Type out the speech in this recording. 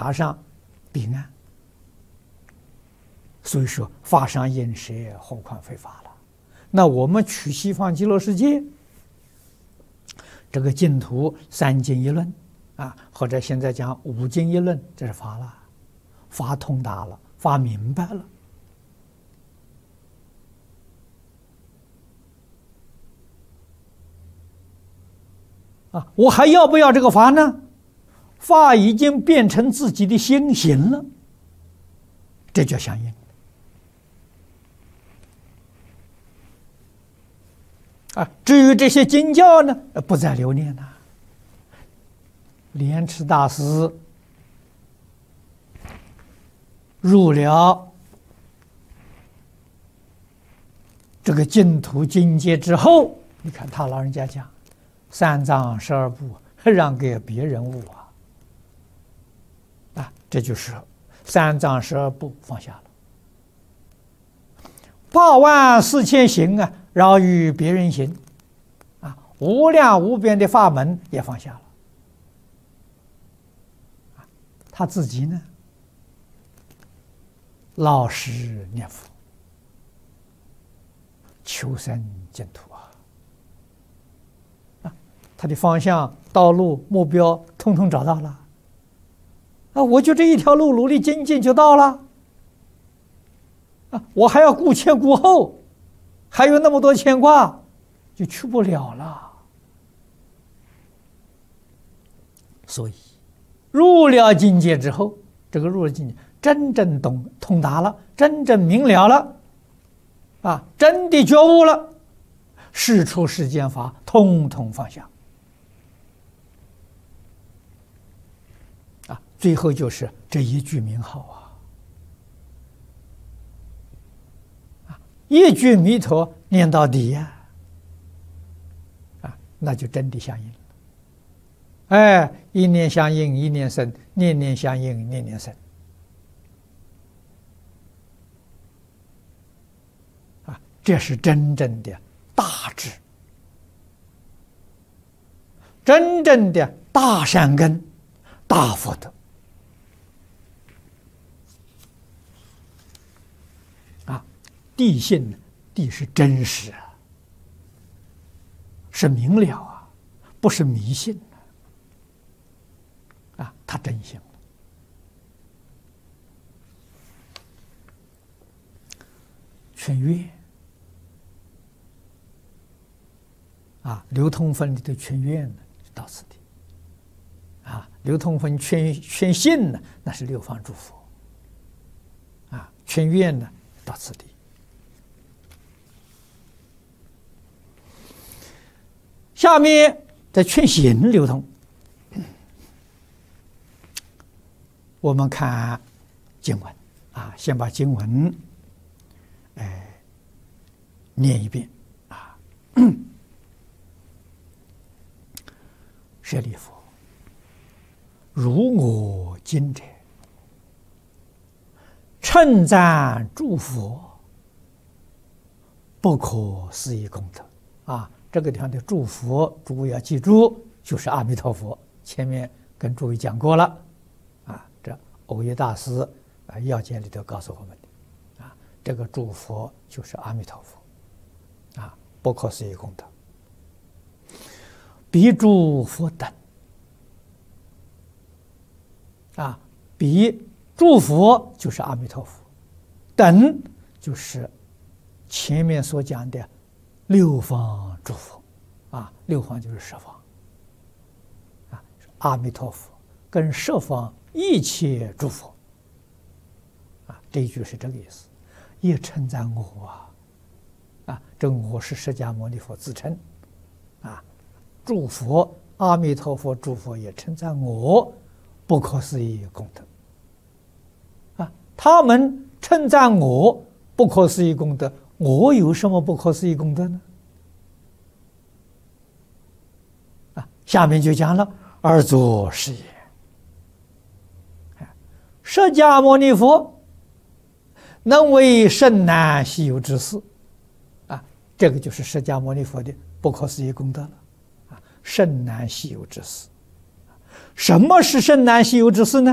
茶上彼岸。所以说，法上应舍，何况非法了。那我们取西方极乐世界，这个净土三经一论啊，或者现在讲五经一论，这是法了，法通达了，法明白了。啊，我还要不要这个法呢？法已经变成自己的心行了，这叫相应。啊，至于这些经教呢，不再留念了。莲池大师入了这个净土境界之后，你看他老人家讲三藏十二部让给别人悟啊，这就是三藏十二部放下了，84000行啊，饶于别人行啊，无量无边的法门也放下了。他自己呢，老实念佛，求生净土啊！他的方向、道路、目标，通通找到了。啊，我就这一条路努力精进就到了。啊，我还要顾前顾后，还有那么多牵挂，就去不了了。所以，入了境界之后，这个入了境界，真正通达了，真正明了了，啊，真的觉悟了，世出世间法，通通放下。啊，最后就是这一句名号啊，一句弥陀念到底呀，啊，那就真的相应了。哎，一念相应，一念生；念念相应，念念生。啊，这是真正的大智，真正的大善根、大福德。啊，地性呢？地是真实啊，是明了啊，不是迷信。啊，他真行了。劝愿啊，流通分里的劝愿呢，到此地。啊，流通分劝信呢，那是六方诸佛。啊，劝愿呢，到此地。下面在劝行流通。我们看经文啊，先把经文念一遍啊。舍利弗，如我今者，称赞诸佛，不可思议功德啊！这个地方的诸佛，诸位要记住，就是阿弥陀佛。前面跟诸位讲过了。藕益大师啊，要解里头告诉我们的啊，这个诸佛就是阿弥陀佛啊，不可思议功德。彼诸佛等啊，彼诸佛就是阿弥陀佛，等就是前面所讲的六方诸佛啊，六方就是十方啊，阿弥陀佛跟十方一切诸佛啊，这一句是这个意思，也称赞我啊，这我是释迦牟尼佛自称啊，诸佛阿弥陀佛诸佛也称赞我不可思议功德啊，他们称赞我不可思议功德，我有什么不可思议功德呢？啊，下面就讲了而作是也。释迦牟尼佛能为甚难稀有之事啊，这个就是释迦牟尼佛的不可思议功德了啊！甚难稀有之事，什么是甚难稀有之事呢？